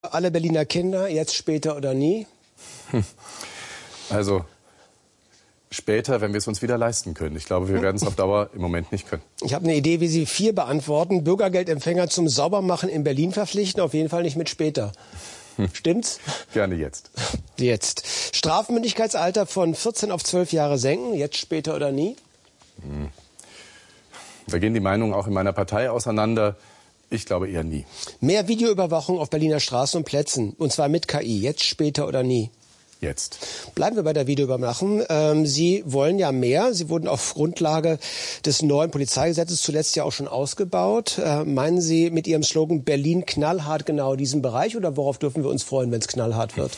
Alle Berliner Kinder, jetzt, später oder nie? Also später, wenn wir es uns wieder leisten können. Ich glaube, wir werden es auf Dauer im Moment nicht können. Ich habe eine Idee, wie Sie 4 beantworten. Bürgergeldempfänger zum Saubermachen in Berlin verpflichten, auf jeden Fall nicht mit später. Stimmt's? Gerne jetzt. Jetzt. Strafmündigkeitsalter von 14 auf 12 Jahre senken, jetzt, später oder nie? Da gehen die Meinungen auch in meiner Partei auseinander. Ich glaube eher nie. Mehr Videoüberwachung auf Berliner Straßen und Plätzen, und zwar mit KI, jetzt, später oder nie? Jetzt. Bleiben wir bei der Videoüberwachung. Sie wollen ja mehr. Sie wurden auf Grundlage des neuen Polizeigesetzes zuletzt ja auch schon ausgebaut. Meinen Sie mit Ihrem Slogan Berlin knallhart genau diesen Bereich, oder worauf dürfen wir uns freuen, wenn es knallhart wird?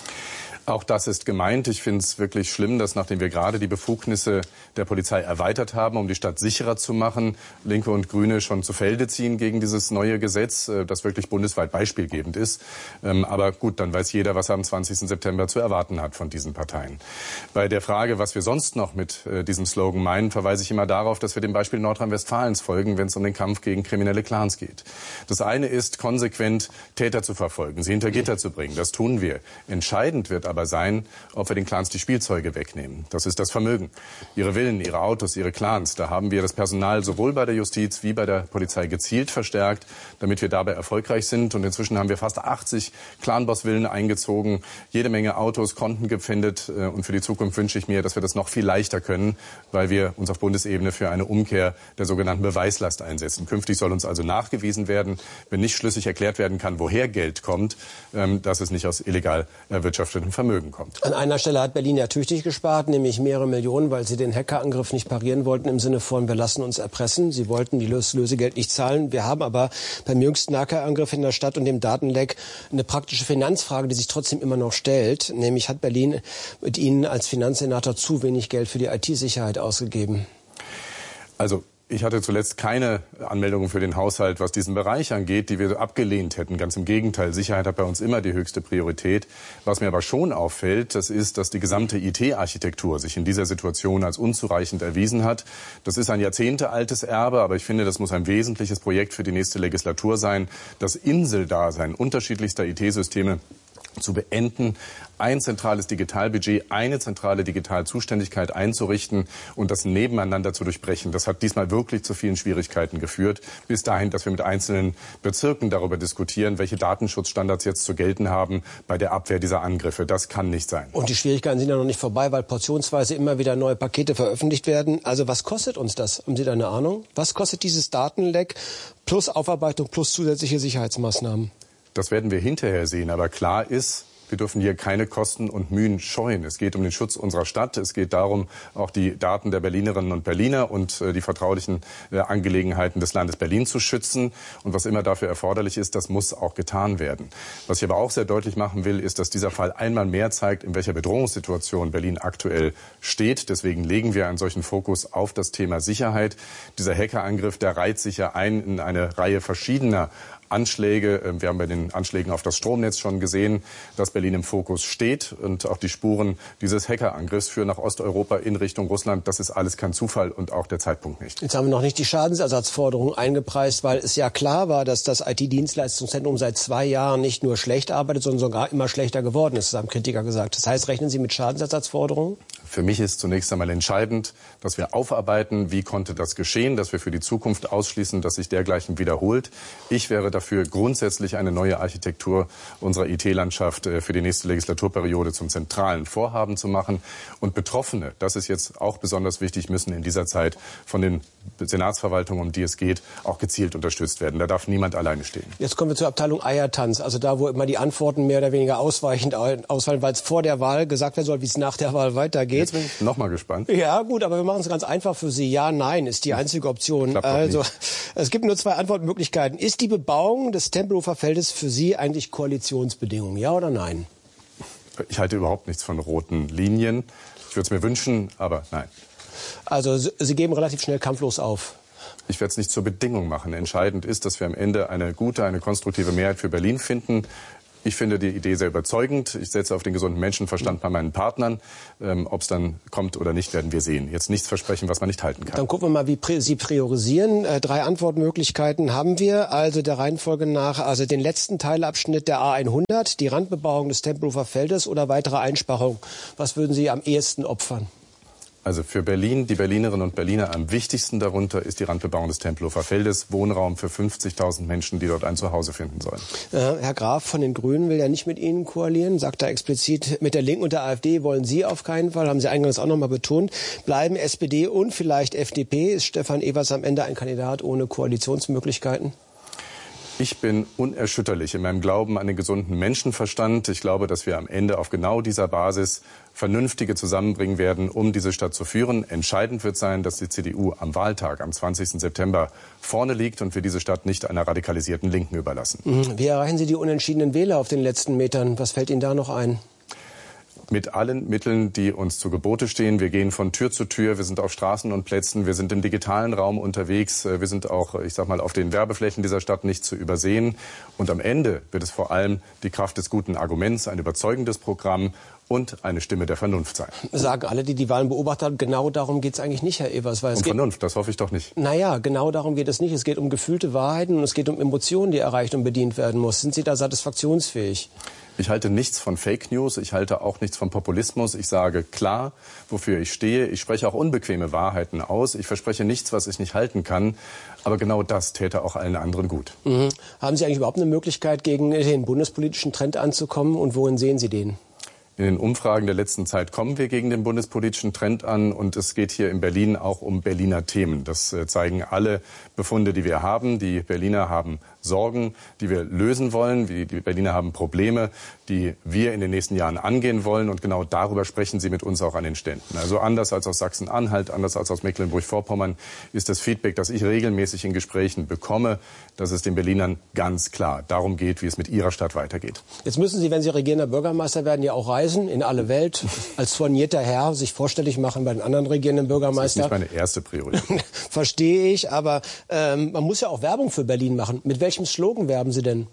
Auch das ist gemeint. Ich finde es wirklich schlimm, dass nachdem wir gerade die Befugnisse der Polizei erweitert haben, um die Stadt sicherer zu machen, Linke und Grüne schon zu Felde ziehen gegen dieses neue Gesetz, das wirklich bundesweit beispielgebend ist. Aber gut, dann weiß jeder, was er am 20. September zu erwarten hat von diesen Parteien. Bei der Frage, was wir sonst noch mit diesem Slogan meinen, verweise ich immer darauf, dass wir dem Beispiel Nordrhein-Westfalens folgen, wenn es um den Kampf gegen kriminelle Clans geht. Das eine ist, konsequent Täter zu verfolgen, sie hinter Gitter zu bringen. Das tun wir. Entscheidend wird aber sein, ob wir den Clans die Spielzeuge wegnehmen. Das ist das Vermögen. Ihre Villen, ihre Autos, ihre Clans. Da haben wir das Personal sowohl bei der Justiz wie bei der Polizei gezielt verstärkt, damit wir dabei erfolgreich sind. Und inzwischen haben wir fast 80 Clanboss-Villen eingezogen, jede Menge Autos, Konten gepfändet. Und für die Zukunft wünsche ich mir, dass wir das noch viel leichter können, weil wir uns auf Bundesebene für eine Umkehr der sogenannten Beweislast einsetzen. Künftig soll uns also nachgewiesen werden, wenn nicht schlüssig erklärt werden kann, woher Geld kommt, dass es nicht aus illegal erwirtschaftetem Vermögen kommt. An einer Stelle hat Berlin ja tüchtig gespart, nämlich mehrere Millionen, weil sie den Hackerangriff nicht parieren wollten, im Sinne von, wir lassen uns erpressen. Sie wollten die Lösegeld nicht zahlen. Wir haben aber beim jüngsten Hackerangriff in der Stadt und dem Datenleck eine praktische Finanzfrage, die sich trotzdem immer noch stellt. Nämlich, hat Berlin mit Ihnen als Finanzsenator zu wenig Geld für die IT-Sicherheit ausgegeben? Also ich hatte zuletzt keine Anmeldungen für den Haushalt, was diesen Bereich angeht, die wir abgelehnt hätten. Ganz im Gegenteil, Sicherheit hat bei uns immer die höchste Priorität. Was mir aber schon auffällt, das ist, dass die gesamte IT-Architektur sich in dieser Situation als unzureichend erwiesen hat. Das ist ein jahrzehntealtes Erbe, aber ich finde, das muss ein wesentliches Projekt für die nächste Legislatur sein. Das Inseldasein unterschiedlichster IT-Systeme zu beenden, ein zentrales Digitalbudget, eine zentrale Digitalzuständigkeit einzurichten und das nebeneinander zu durchbrechen. Das hat diesmal wirklich zu vielen Schwierigkeiten geführt, bis dahin, dass wir mit einzelnen Bezirken darüber diskutieren, welche Datenschutzstandards jetzt zu gelten haben bei der Abwehr dieser Angriffe. Das kann nicht sein. Und die Schwierigkeiten sind ja noch nicht vorbei, weil portionsweise immer wieder neue Pakete veröffentlicht werden. Also was kostet uns das? Haben Sie da eine Ahnung? Was kostet dieses Datenleck plus Aufarbeitung plus zusätzliche Sicherheitsmaßnahmen? Das werden wir hinterher sehen. Aber klar ist, wir dürfen hier keine Kosten und Mühen scheuen. Es geht um den Schutz unserer Stadt. Es geht darum, auch die Daten der Berlinerinnen und Berliner und die vertraulichen Angelegenheiten des Landes Berlin zu schützen. Und was immer dafür erforderlich ist, das muss auch getan werden. Was ich aber auch sehr deutlich machen will, ist, dass dieser Fall einmal mehr zeigt, in welcher Bedrohungssituation Berlin aktuell steht. Deswegen legen wir einen solchen Fokus auf das Thema Sicherheit. Dieser Hackerangriff, der reiht sich ja ein in eine Reihe verschiedener Anschläge. Wir haben bei den Anschlägen auf das Stromnetz schon gesehen, dass Berlin im Fokus steht. Und auch die Spuren dieses Hackerangriffs führen nach Osteuropa in Richtung Russland. Das ist alles kein Zufall und auch der Zeitpunkt nicht. Jetzt haben wir noch nicht die Schadensersatzforderung eingepreist, weil es ja klar war, dass das IT-Dienstleistungszentrum seit 2 Jahren nicht nur schlecht arbeitet, sondern sogar immer schlechter geworden ist, das haben Kritiker gesagt. Das heißt, rechnen Sie mit Schadensersatzforderungen? Für mich ist zunächst einmal entscheidend, dass wir aufarbeiten, wie konnte das geschehen, dass wir für die Zukunft ausschließen, dass sich dergleichen wiederholt. Ich wäre dafür, grundsätzlich eine neue Architektur unserer IT-Landschaft für die nächste Legislaturperiode zum zentralen Vorhaben zu machen. Und Betroffene, das ist jetzt auch besonders wichtig, müssen in dieser Zeit von den Senatsverwaltungen, um die es geht, auch gezielt unterstützt werden. Da darf niemand alleine stehen. Jetzt kommen wir zur Abteilung Eiertanz, also da, wo immer die Antworten mehr oder weniger ausweichend ausfallen, weil es vor der Wahl gesagt werden soll, wie es nach der Wahl weitergeht. Jetzt bin ich noch mal gespannt. Ja, gut, aber wir machen es ganz einfach für Sie. Ja, nein ist die einzige Option. Also, es gibt nur 2 Antwortmöglichkeiten. Ist die Bebauung des Tempelhofer Feldes für Sie eigentlich Koalitionsbedingung? Ja oder nein? Ich halte überhaupt nichts von roten Linien. Ich würde es mir wünschen, aber nein. Also, Sie geben relativ schnell kampflos auf. Ich werde es nicht zur Bedingung machen. Entscheidend ist, dass wir am Ende eine gute, eine konstruktive Mehrheit für Berlin finden. Ich finde die Idee sehr überzeugend. Ich setze auf den gesunden Menschenverstand bei meinen Partnern. Ob es dann kommt oder nicht, werden wir sehen. Jetzt nichts versprechen, was man nicht halten kann. Dann gucken wir mal, wie Sie priorisieren. 3 Antwortmöglichkeiten haben wir. Also der Reihenfolge nach, also den letzten Teilabschnitt der A100, die Randbebauung des Tempelhofer Feldes oder weitere Einsparungen. Was würden Sie am ehesten opfern? Also für Berlin, die Berlinerinnen und Berliner, am wichtigsten darunter ist die Randbebauung des Tempelhofer Feldes, Wohnraum für 50.000 Menschen, die dort ein Zuhause finden sollen. Herr Graf von den Grünen will ja nicht mit Ihnen koalieren, sagt da explizit, mit der Linken und der AfD wollen Sie auf keinen Fall, haben Sie eingangs auch noch mal betont. Bleiben SPD und vielleicht FDP? Ist Stefan Evers am Ende ein Kandidat ohne Koalitionsmöglichkeiten? Ich bin unerschütterlich in meinem Glauben an den gesunden Menschenverstand. Ich glaube, dass wir am Ende auf genau dieser Basis Vernünftige zusammenbringen werden, um diese Stadt zu führen. Entscheidend wird sein, dass die CDU am Wahltag, am 20. September, vorne liegt und wir diese Stadt nicht einer radikalisierten Linken überlassen. Wie erreichen Sie die unentschiedenen Wähler auf den letzten Metern? Was fällt Ihnen da noch ein? Mit allen Mitteln, die uns zu Gebote stehen. Wir gehen von Tür zu Tür, wir sind auf Straßen und Plätzen, wir sind im digitalen Raum unterwegs, wir sind auch, ich sag mal, auf den Werbeflächen dieser Stadt nicht zu übersehen. Und am Ende wird es vor allem die Kraft des guten Arguments, ein überzeugendes Programm und eine Stimme der Vernunft sein. Sagen alle, die die Wahlen beobachtet haben, genau darum geht es eigentlich nicht, Herr Evers. Weil es geht, Vernunft, das hoffe ich doch nicht. Naja, genau darum geht es nicht. Es geht um gefühlte Wahrheiten und es geht um Emotionen, die erreicht und bedient werden muss. Sind Sie da satisfaktionsfähig? Ich halte nichts von Fake News, ich halte auch nichts von Populismus. Ich sage klar, wofür ich stehe. Ich spreche auch unbequeme Wahrheiten aus. Ich verspreche nichts, was ich nicht halten kann. Aber genau das täte auch allen anderen gut. Haben Sie eigentlich überhaupt eine Möglichkeit, gegen den bundespolitischen Trend anzukommen? Und worin sehen Sie den? In den Umfragen der letzten Zeit kommen wir gegen den bundespolitischen Trend an. Und es geht hier in Berlin auch um Berliner Themen. Das zeigen alle Befunde, die wir haben. Die Berliner haben Sorgen, die wir lösen wollen. Die Berliner haben Probleme, die wir in den nächsten Jahren angehen wollen. Und genau darüber sprechen sie mit uns auch an den Ständen. Also anders als aus Sachsen-Anhalt, anders als aus Mecklenburg-Vorpommern ist das Feedback, das ich regelmäßig in Gesprächen bekomme, dass es den Berlinern ganz klar darum geht, wie es mit ihrer Stadt weitergeht. Jetzt müssen Sie, wenn Sie regierender Bürgermeister werden, ja auch reisen in alle Welt. Als soignierter Herr sich vorstellig machen bei den anderen regierenden Bürgermeistern. Das ist nicht meine erste Priorität. Verstehe ich, aber man muss ja auch Werbung für Berlin machen. Mit welchem Slogan werben Sie denn?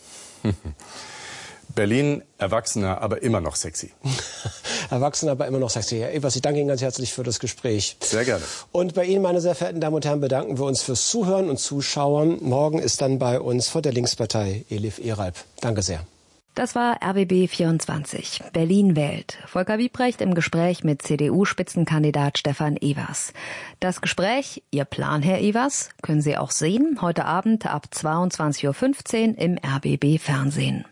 Berlin, erwachsener, aber immer noch sexy. Erwachsener, aber immer noch sexy. Herr Evers, ich danke Ihnen ganz herzlich für das Gespräch. Sehr gerne. Und bei Ihnen, meine sehr verehrten Damen und Herren, bedanken wir uns fürs Zuhören und Zuschauen. Morgen ist dann bei uns vor der Linkspartei Elif Eralp. Danke sehr. Das war RBB 24. Berlin wählt. Volker Wiebrecht im Gespräch mit CDU-Spitzenkandidat Stefan Evers. Das Gespräch, Ihr Plan, Herr Evers, können Sie auch sehen, heute Abend ab 22.15 Uhr im RBB Fernsehen.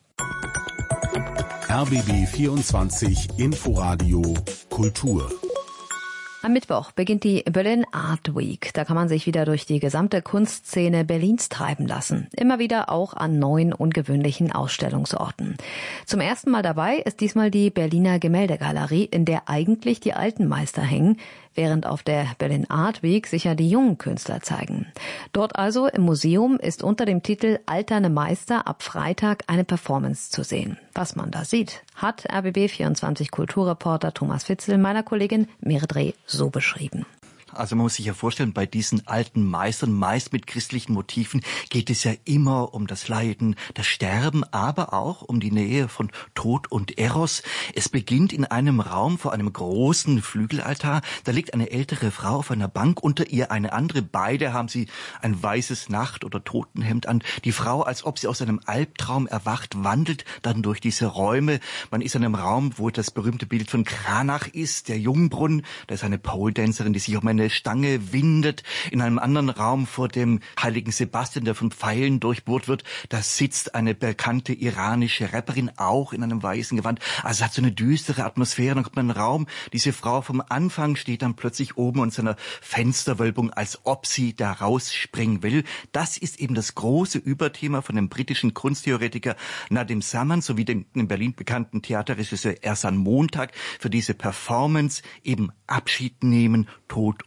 RBB 24 Inforadio Kultur. Am Mittwoch beginnt die Berlin Art Week. Da kann man sich wieder durch die gesamte Kunstszene Berlins treiben lassen. Immer wieder auch an neuen, ungewöhnlichen Ausstellungsorten. Zum ersten Mal dabei ist diesmal die Berliner Gemäldegalerie, in der eigentlich die alten Meister hängen, während auf der Berlin Art Week sich ja die jungen Künstler zeigen. Dort also im Museum ist unter dem Titel Alterne Meister ab Freitag eine Performance zu sehen. Was man da sieht, hat RBB24 Kulturreporter Thomas Fitzel meiner Kollegin Merit Reh so beschrieben. Also man muss sich ja vorstellen, bei diesen alten Meistern, meist mit christlichen Motiven, geht es ja immer um das Leiden, das Sterben, aber auch um die Nähe von Tod und Eros. Es beginnt in einem Raum vor einem großen Flügelaltar. Da liegt eine ältere Frau auf einer Bank, unter ihr eine andere. Beide haben sie ein weißes Nacht- oder Totenhemd an. Die Frau, als ob sie aus einem Albtraum erwacht, wandelt dann durch diese Räume. Man ist in einem Raum, wo das berühmte Bild von Cranach ist, der Jungbrunnen. Da ist eine Pole-Dancerin, die sich um eine Stange windet. In einem anderen Raum vor dem heiligen Sebastian, der von Pfeilen durchbohrt wird, da sitzt eine bekannte iranische Rapperin, auch in einem weißen Gewand. Also es hat so eine düstere Atmosphäre. Dann kommt man in einen Raum, diese Frau vom Anfang steht dann plötzlich oben in seiner Fensterwölbung, als ob sie da rausspringen will. Das ist eben das große Überthema von dem britischen Kunsttheoretiker Nadim Samman sowie dem in Berlin bekannten Theaterregisseur Ersan Montag für diese Performance, eben Abschied nehmen, Tod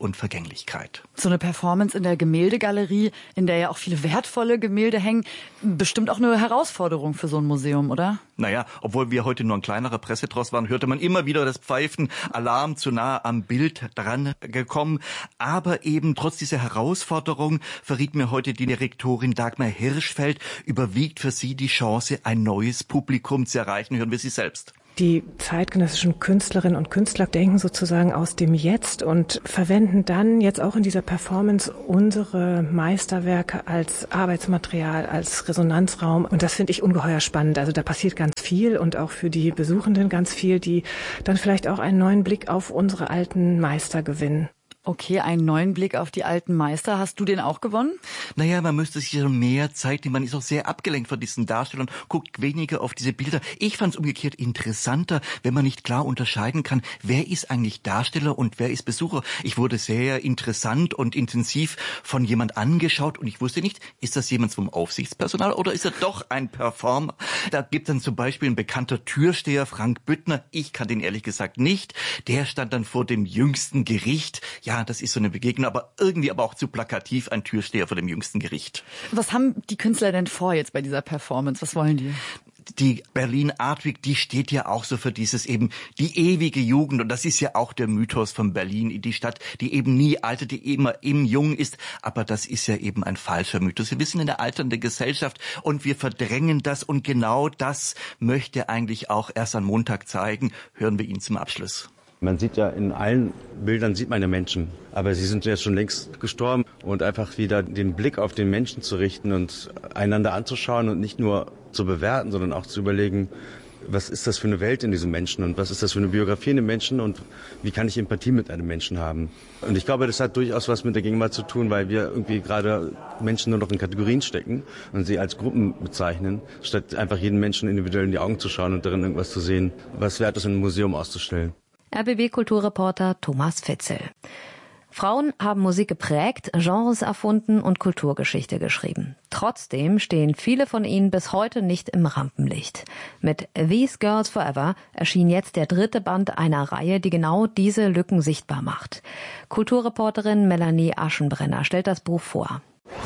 und Vergänglichkeit. So eine Performance in der Gemäldegalerie, in der ja auch viele wertvolle Gemälde hängen, bestimmt auch eine Herausforderung für so ein Museum, oder? Naja, obwohl wir heute nur ein kleinerer Pressetross waren, hörte man immer wieder das Pfeifen, Alarm, zu nah am Bild dran gekommen. Aber eben trotz dieser Herausforderung, verriet mir heute die Direktorin Dagmar Hirschfeld, überwiegt für sie die Chance, ein neues Publikum zu erreichen. Hören wir sie selbst. Die zeitgenössischen Künstlerinnen und Künstler denken sozusagen aus dem Jetzt und verwenden dann jetzt auch in dieser Performance unsere Meisterwerke als Arbeitsmaterial, als Resonanzraum. Und das finde ich ungeheuer spannend. Also da passiert ganz viel und auch für die Besuchenden ganz viel, die dann vielleicht auch einen neuen Blick auf unsere alten Meister gewinnen. Okay, einen neuen Blick auf die alten Meister. Hast du den auch gewonnen? Naja, man müsste sich schon mehr Zeit nehmen. Man ist auch sehr abgelenkt von diesen Darstellern, guckt weniger auf diese Bilder. Ich fand es umgekehrt interessanter, wenn man nicht klar unterscheiden kann, wer ist eigentlich Darsteller und wer ist Besucher. Ich wurde sehr interessant und intensiv von jemand angeschaut und ich wusste nicht, ist das jemand vom Aufsichtspersonal oder ist er doch ein Performer? Da gibt dann zum Beispiel ein bekannter Türsteher, Frank Büttner. Ich kannte ihn ehrlich gesagt nicht. Der stand dann vor dem jüngsten Gericht. Ja, das ist so eine Begegnung, aber irgendwie aber auch zu plakativ, ein Türsteher vor dem jüngsten Gericht. Was haben die Künstler denn vor jetzt bei dieser Performance? Was wollen die? Die Berlin Art Week, die steht ja auch so für dieses eben die ewige Jugend und das ist ja auch der Mythos von Berlin, die Stadt, die eben nie altert, die immer im Jung ist, aber das ist ja eben ein falscher Mythos. Wir sind in der alternden Gesellschaft und wir verdrängen das und genau das möchte eigentlich auch erst am Montag zeigen. Hören wir ihn zum Abschluss. Man sieht ja in allen Bildern sieht man ja Menschen, aber sie sind ja schon längst gestorben und einfach wieder den Blick auf den Menschen zu richten und einander anzuschauen und nicht nur zu bewerten, sondern auch zu überlegen, was ist das für eine Welt in diesem Menschen und was ist das für eine Biografie in dem Menschen und wie kann ich Empathie mit einem Menschen haben. Und ich glaube, das hat durchaus was mit der Gegenwart zu tun, weil wir irgendwie gerade Menschen nur noch in Kategorien stecken und sie als Gruppen bezeichnen, statt einfach jeden Menschen individuell in die Augen zu schauen und darin irgendwas zu sehen, was wert ist, in einem Museum auszustellen. RBB-Kulturreporter Thomas Fitzel. Frauen haben Musik geprägt, Genres erfunden und Kulturgeschichte geschrieben. Trotzdem stehen viele von ihnen bis heute nicht im Rampenlicht. Mit These Girls Forever erschien jetzt der 3. Band einer Reihe, die genau diese Lücken sichtbar macht. Kulturreporterin Melanie Aschenbrenner stellt das Buch vor.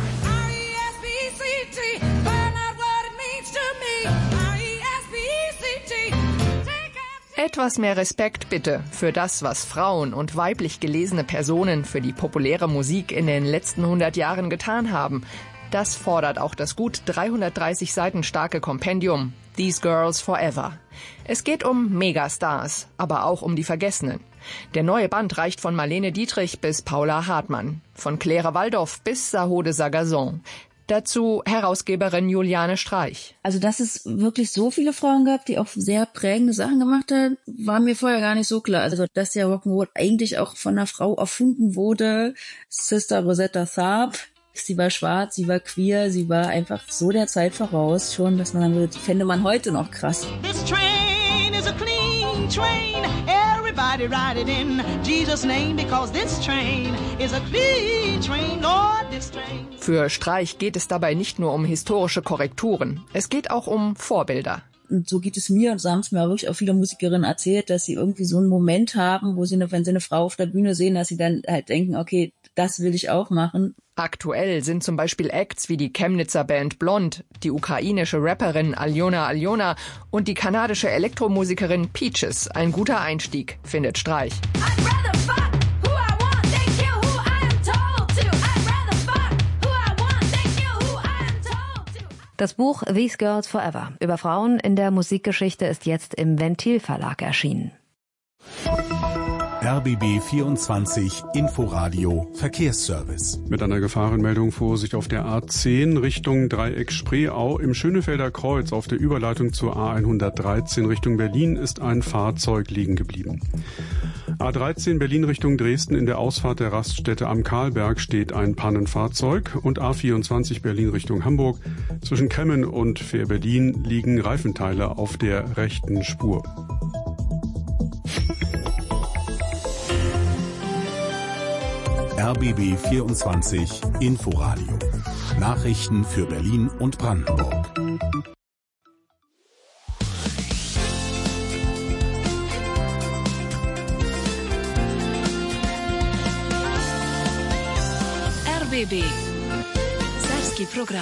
Etwas mehr Respekt bitte für das, was Frauen und weiblich gelesene Personen für die populäre Musik in den letzten 100 Jahren getan haben. Das fordert auch das gut 330 Seiten starke Kompendium These Girls Forever. Es geht um Megastars, aber auch um die Vergessenen. Der neue Band reicht von Marlene Dietrich bis Paula Hartmann, von Claire Waldoff bis Sahode Sagazon. Dazu Herausgeberin Juliane Streich. Also, dass es wirklich so viele Frauen gab, die auch sehr prägende Sachen gemacht haben, war mir vorher gar nicht so klar. Also, dass der Rock'n'Roll eigentlich auch von einer Frau erfunden wurde. Sister Rosetta Tharpe. Sie war schwarz, sie war queer, sie war einfach so der Zeit voraus schon, dass man sagen würde, die fände man heute noch krass. This train is a clean train. Everybody ride it in Jesus' name, because this train is a clean train. Lord, this train. Für Streich geht es dabei nicht nur um historische Korrekturen. Es geht auch um Vorbilder. Und so geht es mir, und so haben es mir auch wirklich auch viele Musikerinnen erzählt, dass sie irgendwie so einen Moment haben, wo sie, wenn sie eine Frau auf der Bühne sehen, dass sie dann halt denken, okay, das will ich auch machen. Aktuell sind zum Beispiel Acts wie die Chemnitzer Band Blond, die ukrainische Rapperin Aljona und die kanadische Elektromusikerin Peaches ein guter Einstieg, findet Streich. Das Buch These Girls Forever über Frauen in der Musikgeschichte ist jetzt im Ventil Verlag erschienen. RBB 24 Inforadio Verkehrsservice. Mit einer Gefahrenmeldung Vorsicht auf der A10 Richtung Dreieck Spreeau. Im Schönefelder Kreuz auf der Überleitung zur A113 Richtung Berlin ist ein Fahrzeug liegen geblieben. A13 Berlin Richtung Dresden in der Ausfahrt der Raststätte am Karlberg steht ein Pannenfahrzeug und A24 Berlin Richtung Hamburg. Zwischen Kremmen und Fähr Berlin liegen Reifenteile auf der rechten Spur. RBB 24 Inforadio. Nachrichten für Berlin und Brandenburg. RTB. Serbski program.